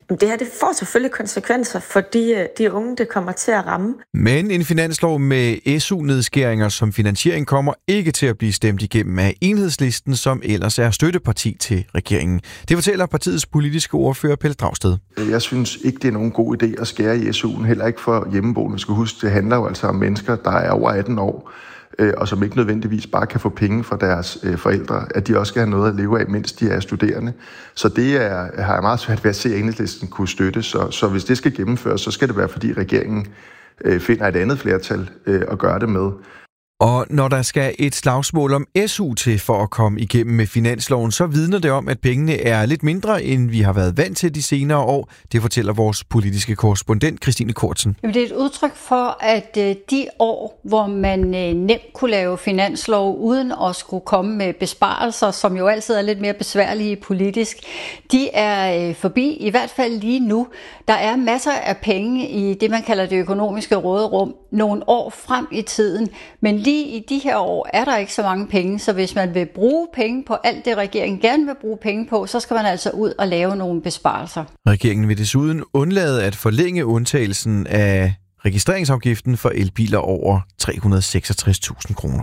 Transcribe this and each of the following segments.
Det her, det får selvfølgelig konsekvenser for de unge, det kommer til at ramme. Men en finanslov med SU-nedskæringer som finansiering kommer ikke til at blive stemt igennem af Enhedslisten, som ellers er støtteparti til regeringen. Det fortæller partiets politiske ordfører Pelle Dragsted. Jeg synes ikke, det er nogen god idé at skære i SU'en, heller ikke for hjemmeboende. Man skal huske, det handler jo altså om mennesker, der er over 18 år, og som ikke nødvendigvis bare kan få penge fra deres forældre, at de også skal have noget at leve af, mens de er studerende. Så det har jeg meget svært ved at se, at Enhedslisten kunne støtte. Så hvis det skal gennemføres, så skal det være, fordi regeringen finder et andet flertal at gøre det med. Og når der skal et slagsmål om SU til for at komme igennem med finansloven, så vidner det om, at pengene er lidt mindre, end vi har været vant til de senere år. Det fortæller vores politiske korrespondent Christine Kortsen. Det er et udtryk for, at de år, hvor man nemt kunne lave finanslov uden at skulle komme med besparelser, som jo altid er lidt mere besværlige politisk, de er forbi, i hvert fald lige nu. Der er masser af penge i det, man kalder det økonomiske råderum, nogle år frem i tiden, men lige i de her år er der ikke så mange penge, så hvis man vil bruge penge på alt det, regeringen gerne vil bruge penge på, så skal man altså ud og lave nogle besparelser. Regeringen vil desuden undlade at forlænge undtagelsen af registreringsafgiften for elbiler over 366.000 kroner.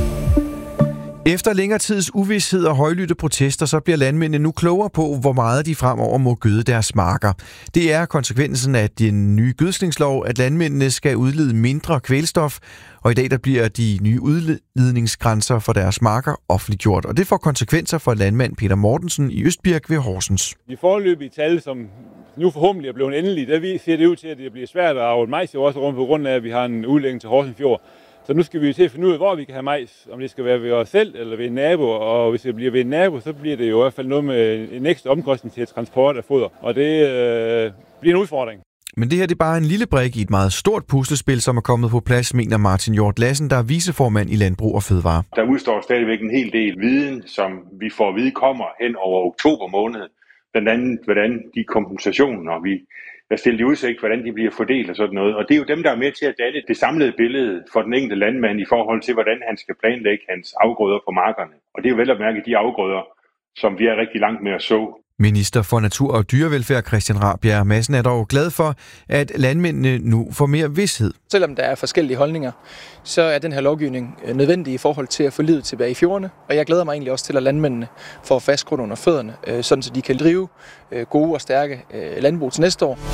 Efter længere tids uvished og højlydte protester, så bliver landmændene nu klogere på, hvor meget de fremover må gøde deres marker. Det er konsekvensen af den nye gødskningslov, at landmændene skal udlede mindre kvælstof, og i dag der bliver de nye udledningsgrænser for deres marker offentliggjort. Og det får konsekvenser for landmand Peter Mortensen i Østbirk ved Horsens. De foreløbige tal, som nu forhåbentlig er blevet endelige, der ser det ud til, at det bliver svært at avle majs også rundt på grund af, at vi har en udlægning til Horsens Fjord. Så nu skal vi til at finde ud af, hvor vi kan have majs, om det skal være ved os selv eller ved en nabo. Og hvis det bliver ved en nabo, så bliver det jo i hvert fald noget med en ekstra omkostning til transport af foder. Og det bliver en udfordring. Men det her det er bare en lille brik i et meget stort puslespil, som er kommet på plads, mener Martin Hjort Lassen, der er viceformand i Landbrug og Fødevare. Der udstår stadigvæk en hel del viden, som vi får at vide kommer hen over oktober måned. Blandt andet, hvordan de kompensationer, vi er stillet i udsigt, hvordan de bliver fordelt og sådan noget. Og det er jo dem, der er med til at danne det samlede billede for den enkelte landmand i forhold til, hvordan han skal planlægge hans afgrøder på markerne. Og det er jo vel at mærke de afgrøder, som vi er rigtig langt med at så. Minister for Natur og Dyrevelfærd Christian Rabjerg Madsen er dog glad for, at landmændene nu får mere vished. Selvom der er forskellige holdninger, så er den her lovgivning nødvendig i forhold til at få livet tilbage i fjordene. Og jeg glæder mig egentlig også til, at landmændene får fast grund under fødderne, sådan så de kan drive gode og stærke landbrug til næste år.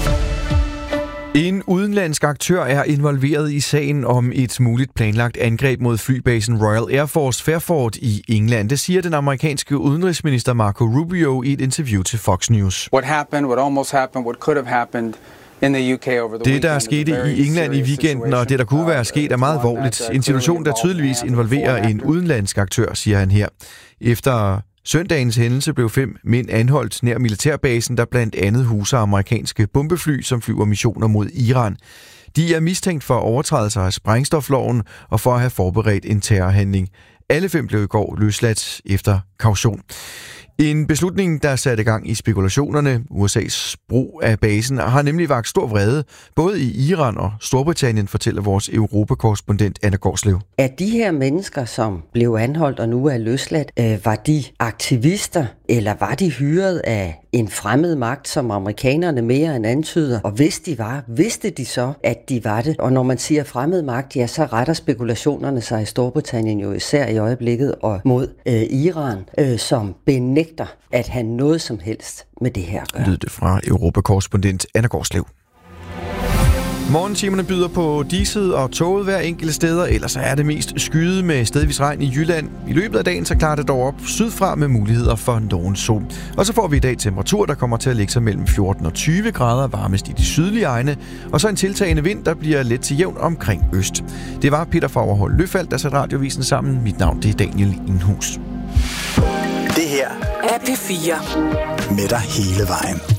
En udenlandsk aktør er involveret i sagen om et muligt planlagt angreb mod flybasen Royal Air Force Fairford i England. Det siger den amerikanske udenrigsminister Marco Rubio i et interview til Fox News. What happened, what almost happened, what could have happened in the UK over the weekend. Det, der skete i England i weekenden, og det, der kunne være sket, er meget alvorligt. En situation, der tydeligvis involverer en udenlandsk aktør, siger han her. Efter søndagens hændelse blev 5 mænd anholdt nær militærbasen, der blandt andet huser amerikanske bombefly, som flyver missioner mod Iran. De er mistænkt for overtrædelser af sprængstofloven og for at have forberedt en terrorhandling. Alle 5 blev i går løsladt efter kaution. En beslutning, der satte gang i spekulationerne. USA's brug af basen har nemlig vakt stor vrede, både i Iran og Storbritannien, fortæller vores Europakorrespondent Anna Gårdslev. At de her mennesker, som blev anholdt og nu er løsladt, var de aktivister, eller var de hyret af en fremmed magt, som amerikanerne mere end antyder? Og hvis de var, vidste de så, at de var det? Og når man siger fremmed magt, ja, så retter spekulationerne sig i Storbritannien jo især i øjeblikket og mod Iran, som benægter at have noget som helst med det her at gøre. Lød det fra Europakorrespondent Anna Gårdslev. Morgentimerne byder på diset og toget hver enkelte steder, ellers er det mest skyet med stedvis regn i Jylland. I løbet af dagen så klarer det dog op sydfra med muligheder for nogen sol. Og så får vi i dag temperatur, der kommer til at ligge sig mellem 14 og 20 grader, varmest i de sydlige egne, og så en tiltagende vind, der bliver let til jævn omkring øst. Det var Peter Fagerholt Løfald, der satte radiovisen sammen. Mit navn det er Daniel Inghus. Det her er P4. Med dig hele vejen.